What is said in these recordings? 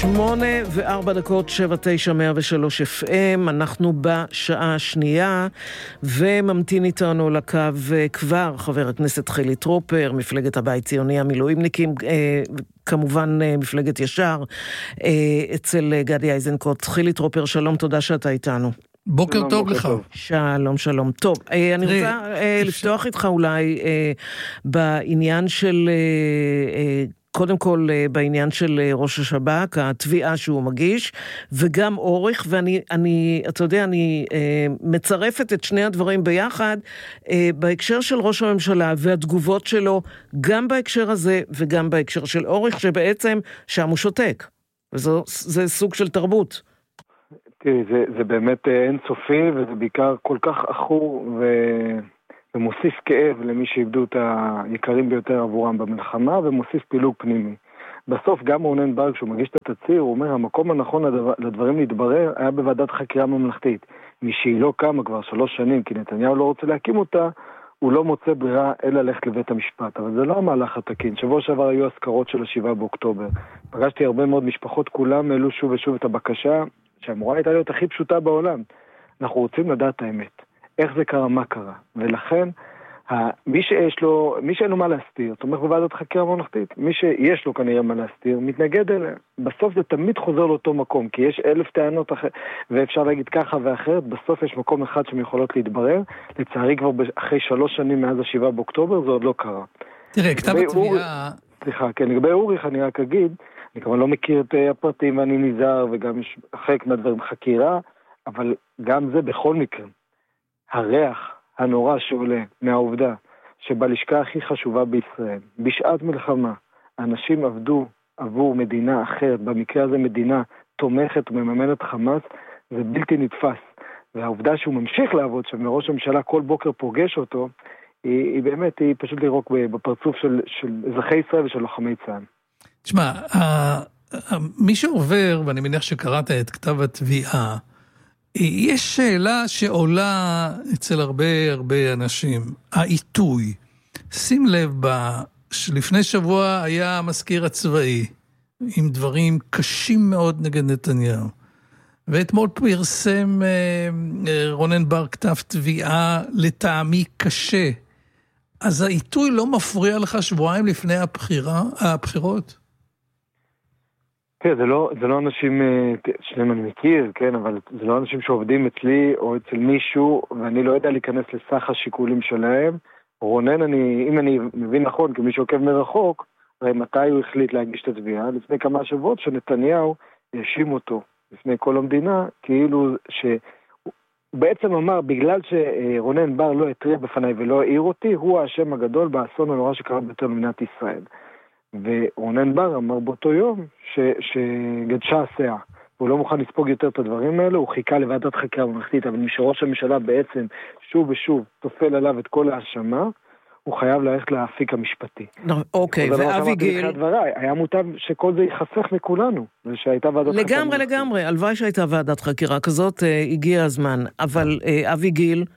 8:04, 79103 FM, אנחנו בשעה השנייה, וממתין איתנו לקו כבר חבר הכנסת חילי טרופר, מפלגת הבית ציוני המילואימניקים, כמובן מפלגת ישר, אצל גדי איזנקוט. חילי טרופר, שלום, תודה שאתה איתנו. בוקר טוב לך. שלום, שלום. טוב, אני רוצה לפתוח איתך אולי בעניין של... קודם כל בעניין של ראש השב"כ, התביעה שהוא מגיש, וגם אורך, אתה יודע, אני מצרפת את שני הדברים ביחד, בהקשר של ראש הממשלה והתגובות שלו, גם בהקשר הזה וגם בהקשר של אורך, שבעצם שם הוא שותק. וזה סוג של תרבות. תראי, זה באמת אינסופי, וזה בעיקר כל כך אחור ומוסיף כאב למי שאיבדו את היקרים ביותר עבורם במלחמה, ומוסיף פילוג פנימי. בסוף גם רונן בר, כשהוא מגיש את התצהיר, הוא אומר, המקום הנכון לדברים להתברר היה בוועדת חקירה ממלכתית. משהיא לא קמה כבר 3 שנים, כי נתניהו לא רוצה להקים אותה, הוא לא מוצא ברירה אלא ללכת לבית המשפט. אבל זה לא המהלך התקין. שבוע שעבר היו הזכרות של 7 באוקטובר. פגשתי הרבה מאוד משפחות, כולם העלו שוב ושוב את הבקשה, שהאמורה הייתה להיות הכי פשוטה בעולם. אנחנו רוצים לדעת האמת. איך זה קרה, מה קרה. ולכן, מי שאין לו מה להסתיר, תומך בוועדת חקירה ממלכתית, מי שיש לו כנראה מה להסתיר, מתנגד אליה. בסוף זה תמיד חוזר לאותו מקום, כי יש 1000 טענות ואפשר להגיד ככה ואחרת, בסוף יש מקום אחד שהן יכולות להתברר, לצערי כבר אחרי 3 שנים מאז 7 באוקטובר, זה עוד לא קרה. תראה, כתב התביעה... סליחה, כן, לגבי אוריך אני רק אגיד, אני כמובן לא מכיר את הפרטים ואני נזהר, וגם יש חלק מהדברים חקירה, אבל גם זה בכל מקרה. הריח הנורא שעולה מהעובדה שבלשכה הכי חשובה בישראל, בשעת מלחמה, אנשים עבדו עבור מדינה אחרת, במקרה הזה מדינה תומכת ומממנת חמאס, זה בלתי נתפס. והעובדה שהוא ממשיך לעבוד שם, וראש הממשלה כל בוקר פוגש אותו, היא באמת, היא פשוט לירוק בפרצוף של אזרחי ישראל ושל לוחמי צה"ל. תשמע, מי שעובר, ואני מניח שקראת את כתב התביעה, יש שאלה שעולה אצל הרבה אנשים, העיתוי. שים לב, לפני שבוע היה המזכיר הצבאי, עם דברים קשים מאוד נגד נתניהו. ואתמול פרסם רונן בר כתב תביעה לטעמי קשה. אז העיתוי לא מפריע לך שבועיים לפני הבחירות? כן, זה לא אנשים, שלהם אני מכיר, כן, אבל זה לא אנשים שעובדים אצלי או אצל מישהו, ואני לא יודע להיכנס לסך השיקולים שלהם. רונן, אם אני מבין נכון, כמי שעוקב מרחוק, הרי מתי הוא החליט להגיש את התביעה? לפני כמה שבועות שנתניהו האשים אותו לפני כל המדינה, כאילו שהוא בעצם אמר, בגלל שרונן בר לא התריע בפניי ולא העיר אותי, הוא האשם הגדול באסון הנורא שקרה ביותר במדינת ישראל. ורונן בר אמר באותו יום שגדשה הסאה. הוא לא מוכן לספוג יותר את הדברים האלו, הוא חיכה לוועדת חקירה ממלכתית, אבל משראש הממשלה בעצם שוב ושוב תופל עליו את כל האשמה, הוא חייב ללכת לאפיק המשפטי. אוקיי, ואבי גיל... היה מוטב שכל זה ייחסך מכולנו, ושהייתה ועדת חקירה ממלכתית. לגמרי, הלוואי שהייתה ועדת חקירה כזאת, הגיע הזמן. אבל אבי גיל...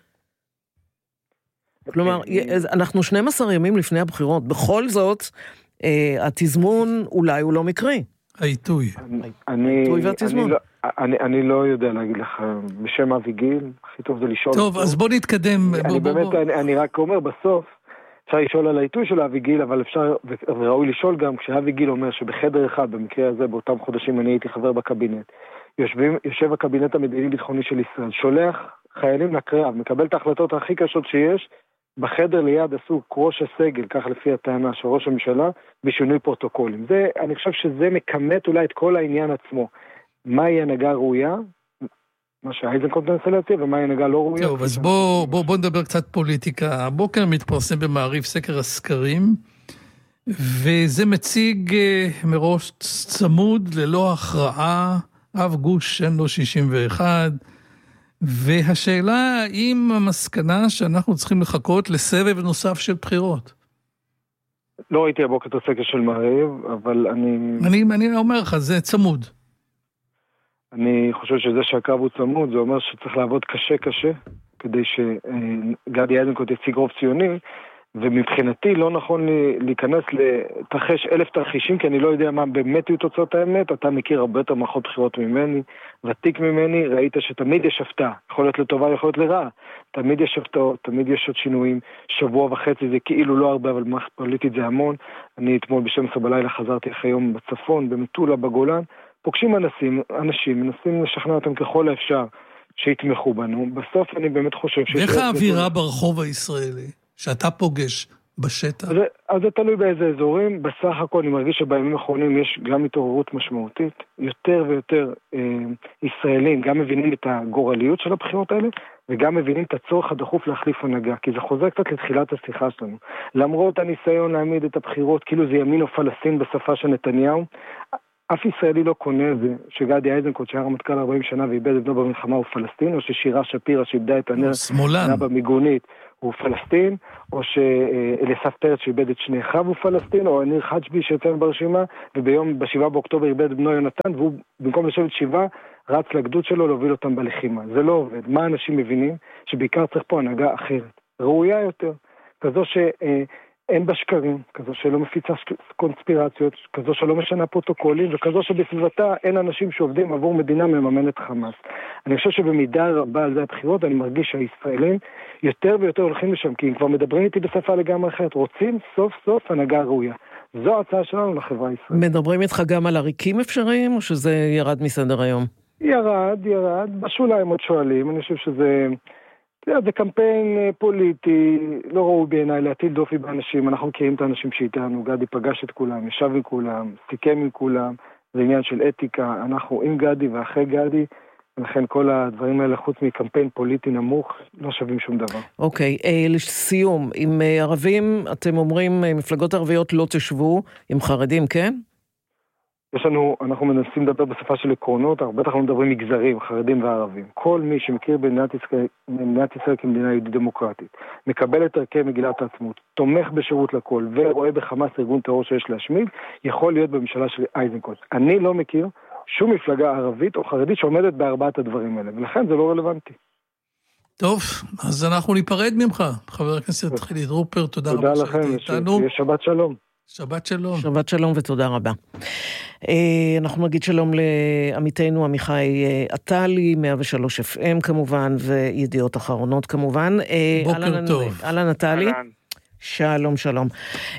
כלומר, אנחנו 12 ימים לפני הבחירות, בכל זאת... התזמון אולי הוא לא מקרי. העיתוי. העיתוי והתזמון. אני לא יודע להגיד לך בשם אבי גיל, הכי טוב זה לשאול. טוב, אז בוא נתקדם. אני רק אומר בסוף, אפשר לשאול על העיתוי של אבי גיל, אבל אפשר, וראוי לשאול גם, כשאבי גיל אומר שבחדר אחד, במקרה הזה, באותם חודשים אני הייתי חבר בקבינט, יושב הקבינט המדיני-ביטחוני של ישראל, שולח חיילים לקרב, מקבל את ההחלטות הכי קשות שיש, בחדר ליד עשו ראש הסגל, כך לפי הטענה של ראש הממשלה, בשינוי פרוטוקולים. אני חושב שזה מקמת אולי את כל העניין עצמו. מהי הנהגה ראויה? מה שהאיזנקוט מנסה להציע, ומהי הנהגה לא ראויה? טוב, אז בוא נדבר קצת פוליטיקה. הבוקר מתפרסם במעריב סקר הסקרים, וזה מציג מראש צמוד ללא הכרעה, אב גוש אין לו 61, והשאלה האם המסקנה שאנחנו צריכים לחכות לסבב נוסף של בחירות. לא ראיתי הבוקר את הסקר של מעריב, אבל אני אומר לך, זה צמוד. אני חושב שזה שהקרב הוא צמוד, זה אומר שצריך לעבוד קשה, כדי שגדי איזנקוט יציג רוב ציוני, ומבחינתי לא נכון להיכנס לתרחש 1,000 תרחישים, כי אני לא יודע מה באמת יהיו תוצאות האמת. אתה מכיר הרבה יותר מערכות בחירות ממני, ותיק ממני, ראית שתמיד יש הפתעה, יכול להיות לטובה, יכול להיות לרעה. תמיד יש הפתעות, תמיד יש עוד שינויים. שבוע וחצי זה כאילו לא הרבה, אבל מערכת פוליטית זה המון. אני אתמול ב-12 בלילה חזרתי אחרי יום בצפון, במטולה, בגולן, פוגשים אנשים, מנסים לשכנע אותם ככל האפשר שיתמכו בנו. בסוף אני באמת חושב ואיך האווירה ברחוב הישראלי שאתה פוגש בשטח? אז זה תלוי באיזה אזורים. בסך הכל אני מרגיש שבימים האחרונים יש גם התעוררות משמעותית. יותר ויותר ישראלים גם מבינים את הגורליות של הבחירות האלה, וגם מבינים את הצורך הדחוף להחליף הנהגה, כי זה חוזר קצת לתחילת השיחה שלנו. למרות הניסיון להעמיד את הבחירות כאילו זה ימין או פלסטין בשפה של נתניהו, אף ישראלי לא קונה זה שגדי איזנקוט שהיה רמטכ"ל 40 שנה ואיבד את בנו במלחמה הוא פלסטין, או ששירה שפירא שאיבדה את הנר במיגונית הוא פלסטין, או שאליסף פרץ שאיבד את שני אחיו הוא פלסטין, או ניר חג'בי שיצא ברשימה ב7 באוקטובר איבד את בנו יונתן, והוא במקום לשבת שבעה רץ לגדוד שלו להוביל אותם בלחימה. זה לא עובד. מה אנשים מבינים? שבעיקר צריך פה הנהגה אחרת, ראויה יותר, כזו אין בה שקרים, כזו שלא מפיצה קונספירציות, כזו שלא משנה פרוטוקולים, וכזו שבסביבתה אין אנשים שעובדים עבור מדינה מממנת חמאס. אני חושב שבמידה רבה על זה הבחירות, אני מרגיש שהישראלים יותר ויותר הולכים לשם, כי הם כבר מדברים איתי בשפה לגמרי אחרת, רוצים סוף סוף הנהגה ראויה. זו ההצעה שלנו לחברה הישראלית. מדברים איתך גם על עריקים אפשריים, או שזה ירד מסדר היום? ירד, בשוליים עוד שואלים, אני חושב שזה... זה קמפיין פוליטי, לא ראוי בעיניי להטיל דופי באנשים, אנחנו מכירים את האנשים שאיתנו, גדי פגש את כולם, ישב עם כולם, סיכם עם כולם, זה עניין של אתיקה, אנחנו עם גדי ואחרי גדי, ולכן כל הדברים האלה חוץ מקמפיין פוליטי נמוך, לא שווים שום דבר. אוקיי, לסיום, עם ערבים, אתם אומרים, מפלגות ערביות לא תשבו, עם חרדים, כן? אנחנו מנסים לדבר בשפה של עקרונות, הרבה אנחנו מדברים מגזרים, חרדים וערבים. כל מי שמכיר במדינת ישראל כמדינה יהודית דמוקרטית, מקבל את ערכי מגילת העצמאות, תומך בשירות לכל ורואה בחמאס ארגון טרור שיש להשמיד, יכול להיות בממשלה של איזנקוט. אני לא מכיר שום מפלגה ערבית או חרדית שעומדת בארבעת הדברים האלה, ולכן זה לא רלוונטי. טוב, אז אנחנו ניפרד ממך, חבר הכנסת חילי טרופר, תודה רבה לכם, שיהיה שבת שלום. שבת שלום. שבת שלום ותודה רבה. אנחנו נגיד שלום לעמיתנו עמיחי עטלי, 103 FM כמובן, וידיעות אחרונות כמובן. בוקר טוב. אהלן עטלי. שלום, שלום.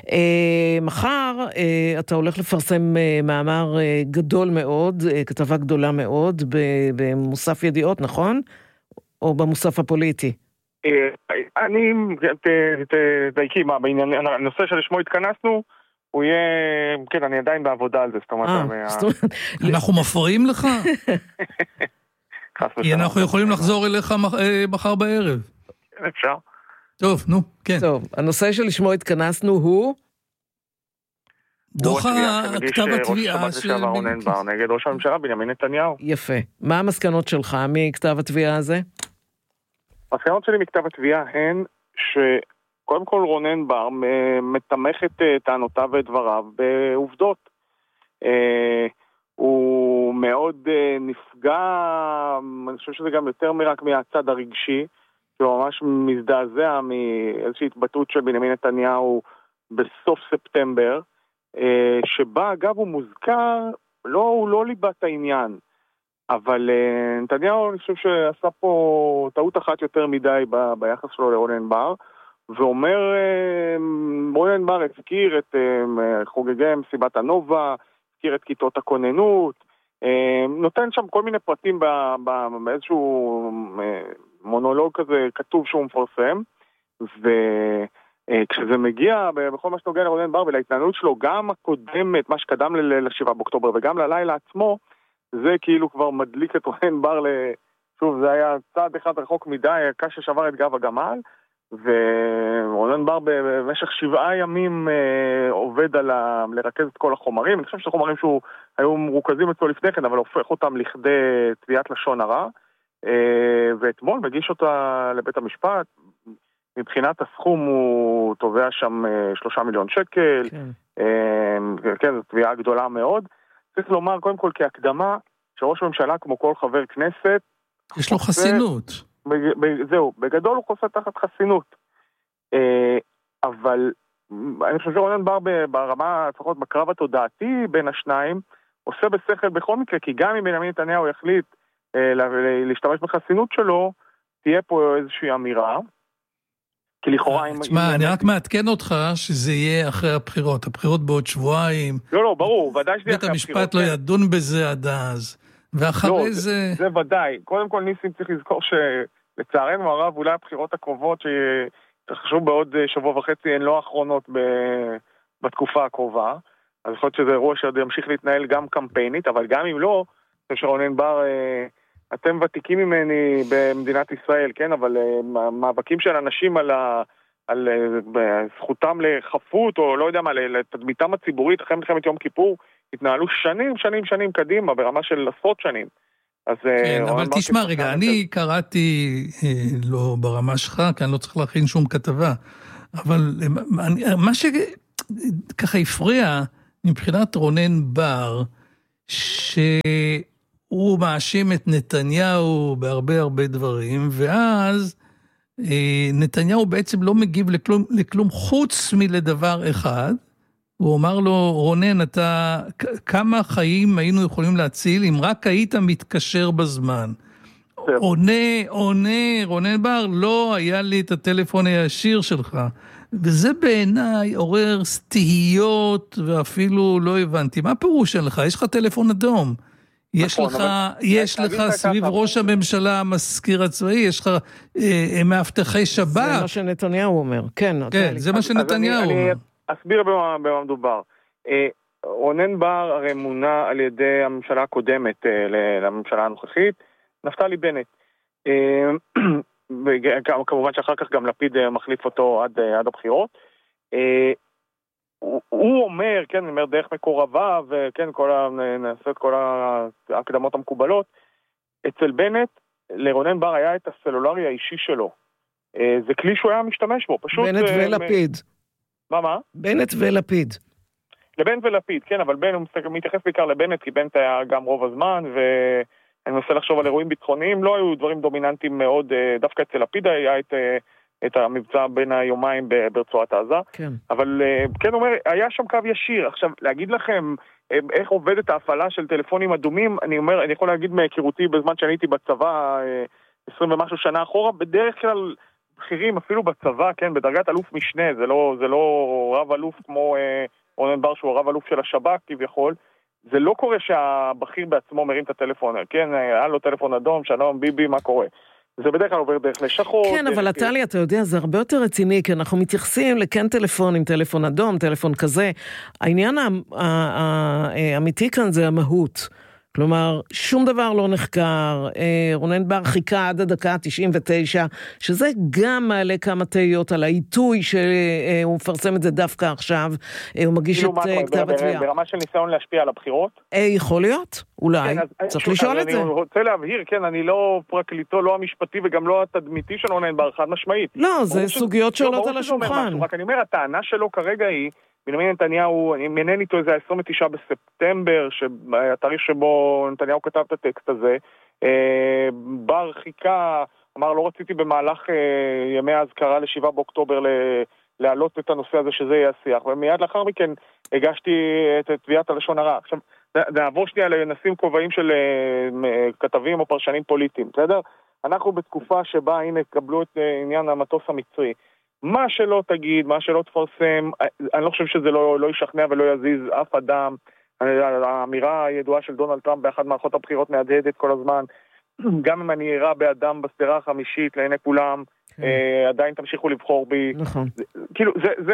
מחר אתה הולך לפרסם מאמר גדול מאוד, כתבה גדולה מאוד, במוסף ידיעות, נכון? או במוסף הפוליטי? אני, תדייקי, הנושא שלשמו התכנסנו, הוא יהיה, כן, אני עדיין בעבודה על זה, זאת אומרת... אנחנו מפריעים לך? כי אנחנו יכולים לחזור אליך מחר בערב. אפשר. טוב, נו, כן. טוב, הנושא שלשמו התכנסנו הוא... דוח כתב התביעה של... רונן בר נגד ראש הממשלה בנימין נתניהו. יפה. מה המסקנות שלך מכתב התביעה הזה? המסקנות שלי מכתב התביעה הן שקודם כל רונן בר מתמך את טענותיו ודבריו בעובדות. הוא מאוד נפגע, אני חושב שזה גם יותר מרק מהצד הרגשי, שהוא ממש מזדעזע מאיזושהי התבטאות של בנימין נתניהו בסוף ספטמבר, שבה אגב הוא מוזכר, הוא לא ליבת העניין. אבל נתניהו אני חושב שעשה פה טעות אחת יותר מדי ביחס שלו לרונן בר, ואומר, רונן בר הזכיר את חוגגי מסיבת הנובה, הזכיר את כיתות הכוננות, נותן שם כל מיני פרטים באיזשהו מונולוג כזה כתוב שהוא מפרסם, וכשזה מגיע בכל מה שנוגע לרונן בר ולהתנהלות שלו, גם הקודמת, מה שקדם ל7 באוקטובר וגם ללילה עצמו, זה כאילו כבר מדליק את רונן בר שוב, זה היה צעד אחד רחוק מדי, הקש ששבר את גב הגמל, ורונן בר במשך 7 ימים עובד על לרכז את כל החומרים. אני חושב שזה חומרים שהיו מרוכזים אצלו לפני כן, אבל הופך אותם לכדי תביעת לשון הרע, ואתמול מגיש אותה לבית המשפט. מבחינת הסכום הוא תובע שם 3 מיליון שקל, כן, זו תביעה גדולה מאוד. צריך לומר קודם כל כהקדמה, שראש ממשלה כמו כל חבר כנסת, יש לו חסינות. זהו, בגדול הוא חוסה תחת חסינות. אבל אני חושב שרונן בר ברמה, לפחות בקרב התודעתי בין השניים, עושה בשכל בכל מקרה, כי גם אם בנימין נתניהו יחליט להשתמש בחסינות שלו, תהיה פה איזושהי אמירה. כי לכאורה... תשמע, אני רק מעדכן אותך שזה יהיה אחרי הבחירות. הבחירות בעוד שבועיים. לא, ברור, ודאי שזה בית המשפט לא ידון בזה עד אז. ואחרי זה... זה ודאי. קודם כל ניסים צריך לזכור שלצערנו הרב, אולי הבחירות הקרובות שתחשוב בעוד שבוע וחצי הן לא האחרונות בתקופה הקרובה. אז יכול להיות שזה אירוע שעוד ימשיך להתנהל גם קמפיינית, אבל גם אם לא, שרונן בר, אתם ותיקים ממני במדינת ישראל, כן? אבל מאבקים של אנשים על זכותם לחפות, או לא יודע מה, לתדמיתם הציבורית, אחרי מלחמת יום כיפור, התנהלו שנים קדימה, ברמה של עשרות שנים. כן, אבל תשמע רגע, אני קראתי, לא ברמה שלך, כי אני לא צריך להכין שום כתבה, אבל מה שככה הפריע מבחינת רונן בר, שהוא מאשים את נתניהו בהרבה דברים, ואז נתניהו בעצם לא מגיב לכלום חוץ מלדבר אחד, הוא אמר לו, רונן, אתה, כמה חיים היינו יכולים להציל אם רק היית מתקשר בזמן? עונה, רונן בר, לא היה לי את הטלפון הישיר שלך. וזה בעיניי עורר סתהיות, ואפילו לא הבנתי. מה פירוש לך? יש לך טלפון אדום. יש לך סביב ראש הממשלה המזכיר הצבאי, יש לך מאבטחי שב"כ. זה מה שנתניהו אומר. כן, זה מה שנתניהו אומר. אסביר במה מדובר. רונן בר הרי מונה על ידי הממשלה הקודמת לממשלה הנוכחית, נפתלי בנט. וכמובן שאחר כך גם לפיד מחליף אותו עד הבחירות. הוא אומר, כן, אומר דרך מקורבה, וכן, נעשה את כל ההקדמות המקובלות. אצל בנט, לרונן בר היה את הסלולרי האישי שלו. זה כלי שהוא היה משתמש בו, פשוט... בנט ולפיד. מה? בנט ולפיד. לבנט ולפיד, כן, אבל בנט, הוא מתייחס בעיקר לבנט, כי בנט היה גם רוב הזמן, ואני מנסה לחשוב על אירועים ביטחוניים, לא היו דברים דומיננטיים מאוד, דווקא אצל לפיד היה את המבצע בין היומיים ברצועת עזה, כן. אבל כן אומר, היה שם קו ישיר. עכשיו, להגיד לכם איך עובדת ההפעלה של טלפונים אדומים, אני יכול להגיד מהיכרותי בזמן שאני הייתי בצבא 20 ומשהו שנה אחורה, בדרך כלל בכירים, אפילו בצבא, כן, בדרגת אלוף משנה, זה לא רב אלוף כמו רונן בר שהוא הרב אלוף של השב"כ כביכול, זה לא קורה שהבכיר בעצמו מרים את הטלפון, כן, היה לו טלפון אדום, שלום ביבי, מה קורה? זה בדרך כלל עובר דרך לשכות. כן, אבל נטלי, אתה יודע, זה הרבה יותר רציני, כי אנחנו מתייחסים לכן טלפון עם טלפון אדום, טלפון כזה. העניין האמיתי כאן זה המהות. כלומר, שום דבר לא נחקר, רונן בר חיכה עד הדקה 99, שזה גם מעלה כמה תהיות על העיתוי שהוא מפרסם את זה דווקא עכשיו, הוא מגיש את כתב התביעה. ברמה של ניסיון להשפיע על הבחירות? יכול להיות, אולי, צריך לשאול את זה. אני רוצה להבהיר, כן, אני לא פרקליטו, לא המשפטי וגם לא התדמיתי של רונן בר, חד משמעית. לא, זה סוגיות שעולות על השולחן. רק אני אומר, הטענה שלו כרגע היא, בנימין נתניהו, אני מנהל איתו איזה 29 בספטמבר, התאריך שבו נתניהו כתב את הטקסט הזה, בר חיכה, אמר לא רציתי במהלך ימי ההזכרה ל7 באוקטובר להעלות את הנושא הזה שזה יהיה השיח, ומיד לאחר מכן הגשתי את תביעת הלשון הרע. עכשיו, נעבור שנייה לנשים כובעים של כתבים או פרשנים פוליטיים, בסדר? אנחנו בתקופה שבה, הנה, קבלו את עניין המטוס המצרי. מה שלא תגיד, מה שלא תפרסם, אני לא חושב שזה לא ישכנע ולא יזיז אף אדם. האמירה הידועה של דונלד טראמפ באחת מערכות הבחירות מהדהדת כל הזמן, גם אם אני אראה באדם בסדרה החמישית לעיני כולם, עדיין תמשיכו לבחור בי. נכון. כאילו,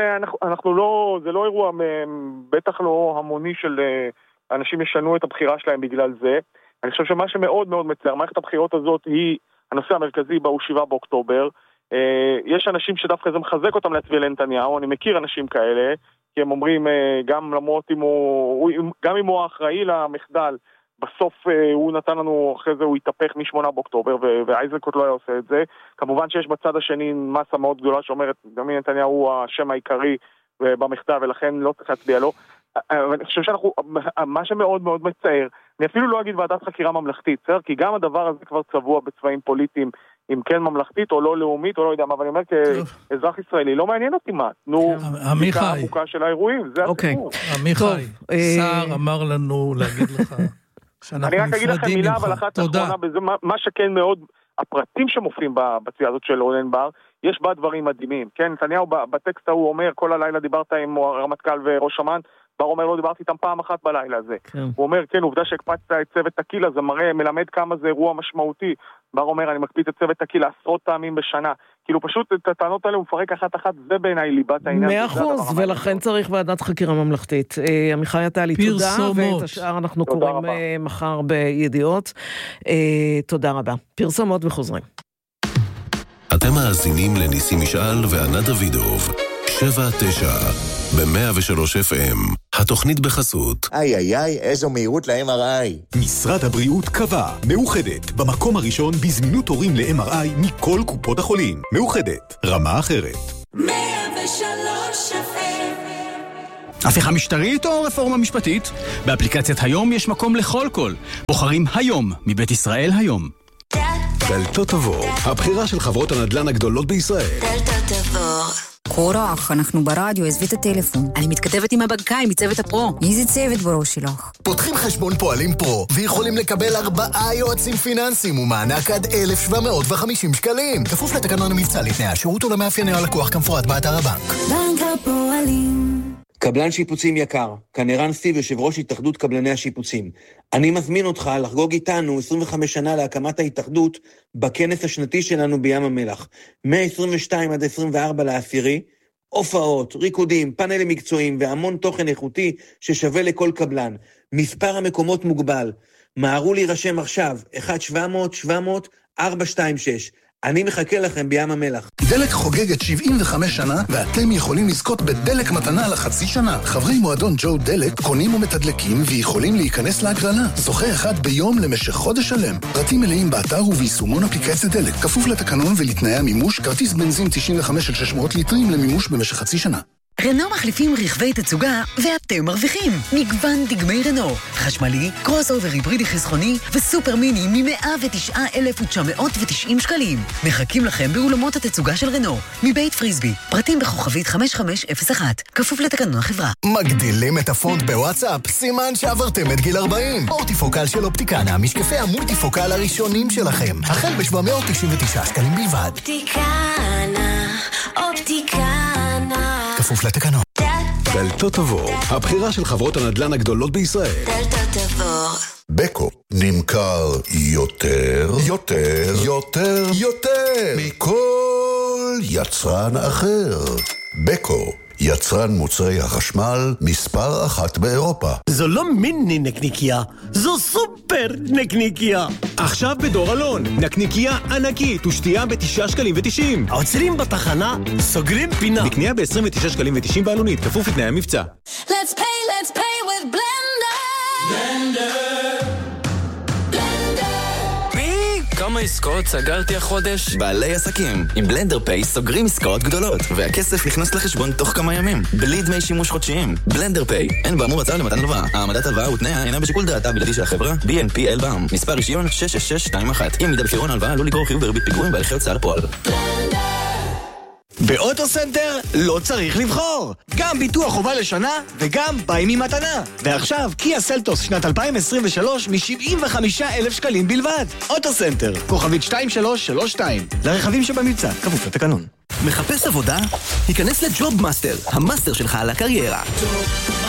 זה לא אירוע, בטח לא המוני של אנשים ישנו את הבחירה שלהם בגלל זה. אני חושב שמה שמאוד מאוד מצער, מערכת הבחירות הזאת היא הנושא המרכזי בה הוא 7 באוקטובר, יש אנשים שדווקא זה מחזק אותם להצביע לנתניהו, אני מכיר אנשים כאלה, כי הם אומרים, גם למרות גם אם הוא האחראי למחדל, בסוף הוא נתן לנו, אחרי זה הוא התהפך מ8 באוקטובר, ואייזנקוט לא היה עושה את זה. כמובן שיש בצד השני מסה מאוד גדולה שאומרת, גם נתניהו הוא השם העיקרי במחדל, ולכן לא צריך להצביע לו. אני חושב מה שמאוד מאוד מצער, אני אפילו לא אגיד ועדת חקירה ממלכתית, כי גם הדבר הזה כבר צבוע בצבעים פוליטיים, אם כן ממלכתית או לא לאומית או לא יודע מה, אבל אני אומר כאזרח ישראלי, לא מעניין אותי מה. נו, בדיקה עמוקה של האירועים, זה הסיפור. עמיחי, שר אמר לנו להגיד לך שאנחנו אני רק אגיד לכם מילה, אבל אחת האחרונה בזה, מה שכן מאוד, הפרטים שמופיעים בצביעה הזאת של רונן בר, יש בה דברים מדהימים. כן, נתניהו בטקסט הוא אומר, כל הלילה דיברת עם הרמטכ"ל וראש אמ"ן, בר אומר, לא דיברתי איתם פעם אחת בלילה הזה. הוא אומר, כן, עובדה שהקפצת את צוות תקילה, זה מלמד כמה זה אירוע משמעותי. בר אומר, אני מקפיץ את צוות תקילה עשרות פעמים בשנה. כאילו פשוט את הטענות האלה הוא מפרק אחת, זה בעיניי ליבת העניין. 100%, ולכן צריך ועדת חקירה ממלכתית. עמיחי עטלי, תודה, ואת השאר אנחנו קוראים מחר בידיעות. תודה רבה. פרסומות וחוזרים. אתם מאזינים לניסים משעל וענת דוידוב. 7-9 ב-103 FM. התוכנית בחסות. איי, איזו מהירות ל-MRI. משרד הבריאות קבע, מאוחדת, במקום הראשון בזמינות תורים ל-MRI מכל קופות החולים. מאוחדת, רמה אחרת. 103 FM. הפיכה משטרית או רפורמה משפטית? באפליקציית היום יש מקום לכל קול. בוחרים היום מבית ישראל היום. דלתות תבור, הבחירה של חברות הנדל"ן הגדולות בישראל. דלתות תבור. קורח, אנחנו ברדיו, עזבי את הטלפון. אני מתכתבת עם הבנקאי מצוות הפרו. איזה צוות בראש שלך? פותחים חשבון פועלים פרו, ויכולים לקבל 4 יועצים פיננסיים ומענק עד 1,750 שקלים. כפוף לתקנון המבצע, לתנאי השירות ולמאפייני הלקוח כמפורט באתר הבנק. בנק הפועלים. קבלן שיפוצים יקר, כאן ערן סיב, יושב ראש התאחדות קבלני השיפוצים. אני מזמין אותך לחגוג איתנו 25 שנה להקמת ההתאחדות בכנס השנתי שלנו בים המלח. 122 עד 24 לעשירי, הופעות, ריקודים, פאנלים מקצועיים והמון תוכן איכותי ששווה לכל קבלן. מספר המקומות מוגבל. מהרו להירשם עכשיו, 1-700-700-426. אני מחכה לכם בים המלח. דלק חוגגת 75 שנה, ואתם יכולים לזכות בדלק מתנה לחצי שנה. חברי מועדון ג'ו דלק קונים ומתדלקים ויכולים להיכנס להגרלה. זוכה אחד ביום למשך חודש שלם. פרטים מלאים באתר וביישומון אפליקציית דלק. כפוף לתקנון ולתנאי המימוש, כרטיס בנזין 95 של 600 ליטרים למימוש במשך חצי שנה. רנו מחליפים רכבי תצוגה ואתם מרוויחים. מגוון דגמי רנו, חשמלי, קרוס אובר היברידי חסכוני וסופר מיני מ-109,990 שקלים. מחכים לכם באולמות התצוגה של רנו, מבית פריסבי. פרטים בכוכבית 5501, כפוף לתקנון החברה. מגדילים את הפונט בוואטסאפ, סימן שעברתם את גיל 40. אורטיפוקל של אופטיקנה, משקפי המולטיפוקל הראשונים שלכם. החל ב-799 שקלים בלבד. אופטיקנה. כפוף לתקנון. דלתות תבור, הבחירה של חברות הנדל"ן הגדולות בישראל. דלתות תבור. בקו נמכר יותר מכל יצרן אחר. בקו, יצרן מוצרי החשמל מספר 1 באירופה. זו לא מיני נקניקיה, זו סופר נקניקיה. עכשיו בדור אלון, נקניקיה ענקית ושתייה ב9 שקלים ו90. עוצרים בתחנה, סוגרים פינה. בקנייה ב29 שקלים ו90 בעלונית, כפוף לתנאי המבצע. Let's pay with Blender. כמה עסקאות סגרתי החודש? בעלי עסקים. עם בלנדר פיי סוגרים עסקאות גדולות, והכסף נכנס לחשבון תוך כמה ימים, בלי דמי שימוש חודשיים. בלנדר פיי, אין באמור הצעה למתן הלוואה. העמדת הלוואה ותנאיה אינה בשיקול דעתה בלעדי של החברה, BNP אלבאם. מספר רישיון 66621. אם מידה בפירעון הלוואה עלול לגרור חיוב וריבית פיגורים בהליכי הוצאה לפועל. באוטו סנטר לא צריך לבחור. גם ביטוח חובה לשנה וגם באים עם מתנה. ועכשיו קיה סלטוס שנת 2023 מ-75,000 שקלים בלבד. אוטו סנטר, כוכבית 2332. לרכבים שבמבצע, כפוף לתקנון. מחפש עבודה? היכנס לג'וב מאסטר, המאסטר שלך על הקריירה.